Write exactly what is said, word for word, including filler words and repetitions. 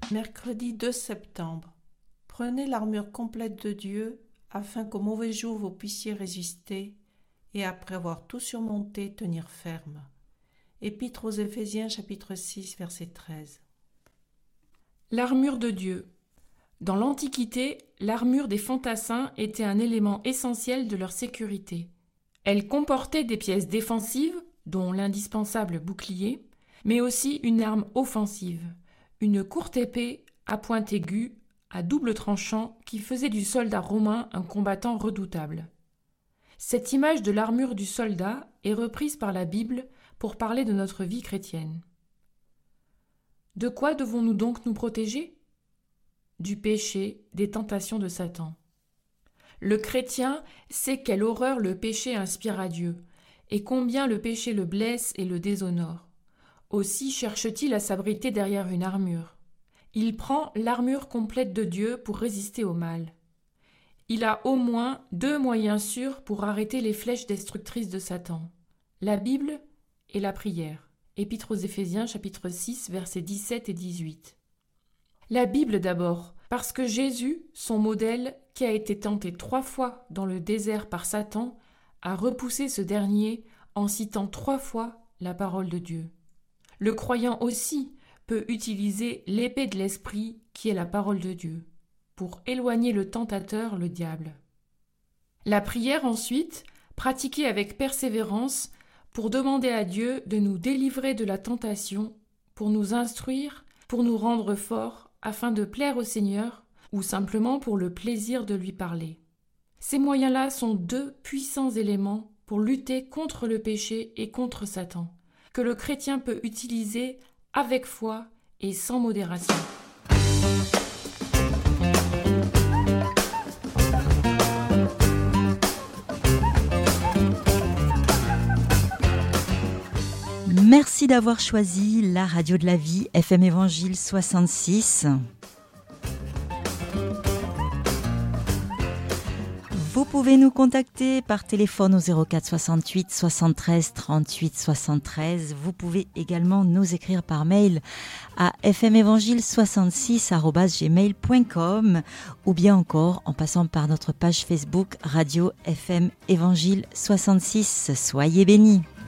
Mercredi deux septembre. Prenez l'armure complète de Dieu afin qu'au mauvais jour vous puissiez résister et après avoir tout surmonté, tenir ferme. Épître aux Éphésiens chapitre six verset treize. L'armure de Dieu. Dans l'Antiquité, l'armure des fantassins était un élément essentiel de leur sécurité. Elle comportait des pièces défensives, dont l'indispensable bouclier, mais aussi une arme offensive, une courte épée à pointe aiguë, à double tranchant, qui faisait du soldat romain un combattant redoutable. Cette image de l'armure du soldat est reprise par la Bible pour parler de notre vie chrétienne. De quoi devons-nous donc nous protéger ? Du péché, des tentations de Satan. Le chrétien sait quelle horreur le péché inspire à Dieu, et combien le péché le blesse et le déshonore. Aussi cherche-t-il à s'abriter derrière une armure. Il prend l'armure complète de Dieu pour résister au mal. Il a au moins deux moyens sûrs pour arrêter les flèches destructrices de Satan, la Bible et la prière. Épître aux Éphésiens chapitre six versets dix-sept et dix-huit. La Bible d'abord, parce que Jésus, son modèle, qui a été tenté trois fois dans le désert par Satan, a repoussé ce dernier en citant trois fois la parole de Dieu. Le croyant aussi peut utiliser l'épée de l'esprit qui est la parole de Dieu pour éloigner le tentateur, le diable. La prière ensuite, pratiquée avec persévérance pour demander à Dieu de nous délivrer de la tentation, pour nous instruire, pour nous rendre forts afin de plaire au Seigneur ou simplement pour le plaisir de lui parler. Ces moyens-là sont deux puissants éléments pour lutter contre le péché et contre Satan, que le chrétien peut utiliser avec foi et sans modération. Merci d'avoir choisi la radio de la vie, F M Évangile soixante-six. Vous pouvez nous contacter par téléphone au zéro quatre soixante-huit soixante-treize trente-huit soixante-treize. Vous pouvez également nous écrire par mail à f m évangile soixante-six arobase gmail point com ou bien encore en passant par notre page Facebook Radio F M Évangile soixante-six. Soyez bénis.